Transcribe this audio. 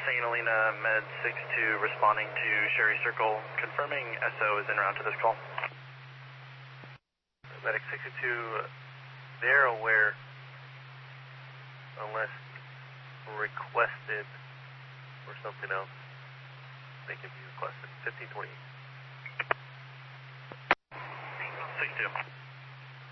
St. Helena Med 62 responding to Sherry Circle, confirming SO is en route to this call. Medic 62, they're aware, unless requested or something else, they can be requested. 1528. 62.